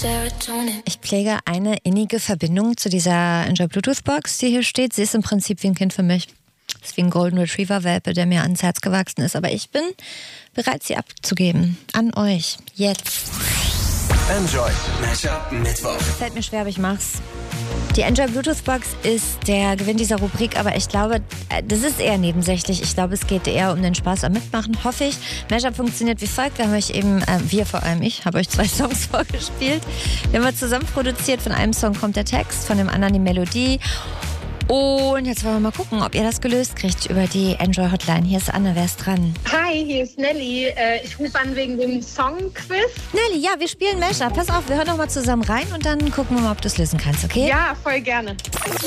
Ich pflege eine innige Verbindung zu dieser Enjoy Bluetooth Box, die hier steht. Sie ist im Prinzip wie ein Kind für mich. Das ist wie ein Golden Retriever Welpe, der mir ans Herz gewachsen ist. Aber ich bin bereit, sie abzugeben. An euch. Jetzt. Enjoy Mashup Mittwoch. Fällt mir schwer, aber ich mach's. Die Enjoy Bluetooth Box ist der Gewinn dieser Rubrik, aber ich glaube, das ist eher nebensächlich. Ich glaube, es geht eher um den Spaß am Mitmachen, hoffe ich. Mashup funktioniert wie folgt. Wir haben euch eben, vor allem ich, habe euch 2 Songs vorgespielt. Wir haben zusammen produziert. Von einem Song kommt der Text, von dem anderen die Melodie. Und jetzt wollen wir mal gucken, ob ihr das gelöst kriegt über die Enjoy Hotline. Hier ist Anne, wer ist dran? Hi, hier ist Nelly. Ich rufe an wegen dem Song-Quiz. Nelly, ja, wir spielen Mashup. Pass auf, wir hören noch mal zusammen rein und dann gucken wir mal, ob du es lösen kannst, okay? Ja, voll gerne.